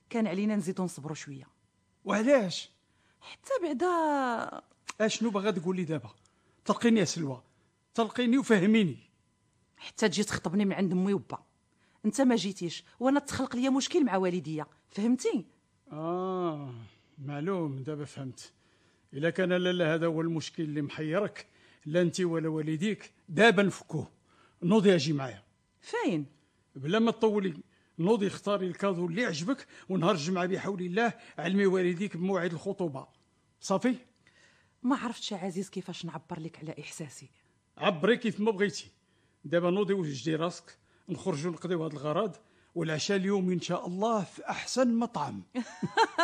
كان علينا نزيدو نصبروا شويه. وعلاش؟ حتى بعدا اشنو باغا تقول لي دابا؟ طلقيني يا سلوى، طلقيني وفهميني. حتى تجي تخطبني من عند امي وبا، انت ما جيتيش وانا تخلق ليا مشكل مع والديا، فهمتي؟ معلوم، دابا فهمت. الا كان لالا هذا هو المشكل اللي محيرك، لا انت ولا والديك، دابا نفكوه. نوضي اجي معايا. فين؟ بلا ما تطولي، نوضي اختاري الكادو اللي عجبك، ونهار الجمعه بحول الله علمي والديك بموعد الخطوبه. صافي؟ ما عرفتش يا عزيز كيفاش نعبر لك على احساسي. عبري كيف ما بغيتي. دابا نوضي وجدي راسك، نخرجوا نقضيو هذا الغرض، والعشاء اليوم ان شاء الله في احسن مطعم.